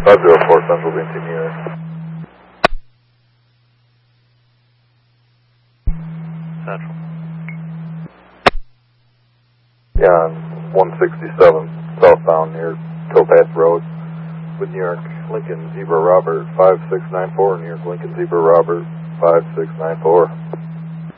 504 Central VNT New York. Central. Yeah, on 167 southbound near Towpath Road with New York Lincoln Zebra Robert 5694, New York Lincoln Zebra Robert 5694.